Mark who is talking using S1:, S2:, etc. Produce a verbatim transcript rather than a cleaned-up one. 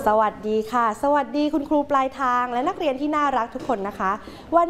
S1: สวัสดีค่ะสวัสดีคุณครูปลายทางและนักเรียนที่น่ารักทุกคนนะคะวัน